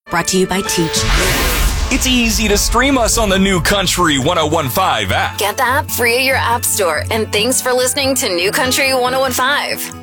Brought to you by Teach. It's easy to stream us on the New Country 1015 app. Get the app free at your app store. And thanks for listening to New Country 1015.